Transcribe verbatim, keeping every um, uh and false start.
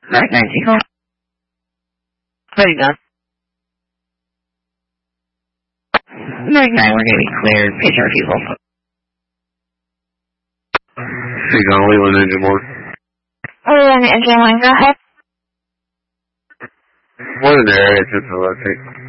Right, ninety. Ready, done. Right nine, we're going to be cleared. Picture of people. Hey, John, Leland Engine One. Leland Engine One, go ahead. What in the area, just electric?